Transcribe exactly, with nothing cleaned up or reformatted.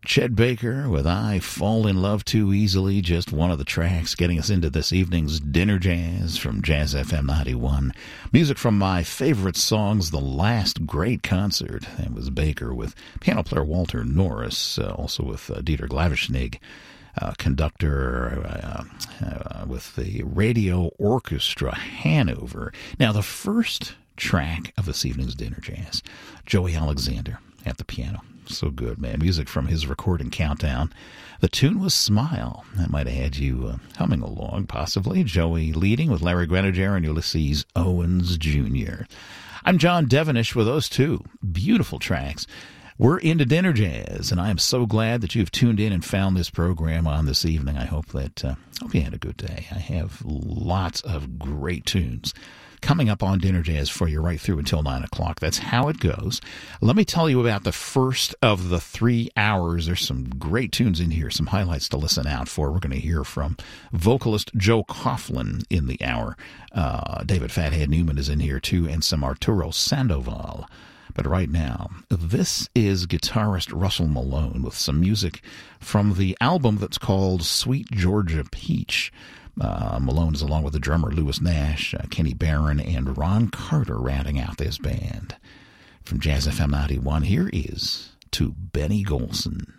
Chet Baker with I Fall in Love Too Easily, just one of the tracks getting us into this evening's Dinner Jazz from Jazz F M ninety-one. Music from my favorite songs, The Last Great Concert. That was Baker with piano player Walter Norris, uh, also with uh, Dieter Glavischnig, uh, conductor uh, uh, with the Radio Orchestra Hanover. Now, the first track of this evening's Dinner Jazz, Joey Alexander at the piano. So good, man. Music from his recording Countdown. The tune was Smile. That might have had you uh, humming along, possibly. Joey leading with Larry Grenadier and Ulysses Owens Junior I'm John Devenish with those two beautiful tracks. We're into Dinner Jazz, and I am so glad that you've tuned in and found this program on this evening. I hope that uh, hope you had a good day. I have lots of great tunes coming up on Dinner Jazz for you right through until nine o'clock. That's how it goes. Let me tell you about the first of the three hours. There's some great tunes in here, some highlights to listen out for. We're going to hear from vocalist Joe Coughlin in the hour. Uh, David Fathead Newman is in here too, and some Arturo Sandoval. But right now, this is guitarist Russell Malone with some music from the album that's called Sweet Georgia Peach. Uh, Malone is along with the drummer Lewis Nash, uh, Kenny Barron, and Ron Carter rounding out this band. From Jazz F M ninety-one, here is To Benny Golson.